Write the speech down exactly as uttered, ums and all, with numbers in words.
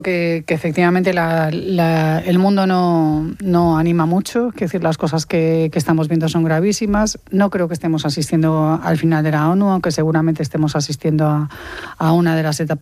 Que, que efectivamente la, la, el mundo no, no anima mucho, es decir, las cosas que, que estamos viendo son gravísimas. No creo que estemos asistiendo al final de la ONU, aunque seguramente estemos asistiendo a, a una de las etapas